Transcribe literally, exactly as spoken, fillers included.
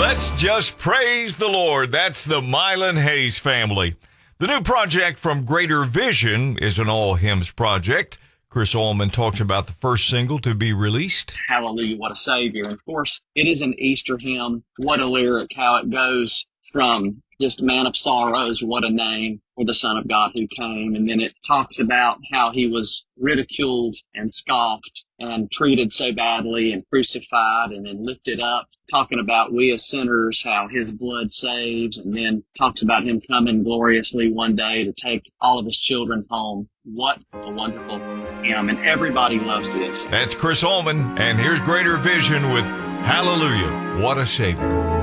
Let's just praise the Lord. That's the Mylon Hayes family. The new project from Greater Vision is an all hymns project. Chris Ullman talks about the first single to be released. Hallelujah, what a Savior. And of course, it is an Easter hymn. What a lyric, how it goes from just man of sorrows, what a name for the Son of God who came. And then it talks about how he was ridiculed and scoffed and treated so badly and crucified and then lifted up, talking about we as sinners, how his blood saves, and then talks about him coming gloriously one day to take all of his children home. What a wonderful hymn, and everybody loves this. That's Chris Ullman, and here's Greater Vision with Hallelujah, What a Savior.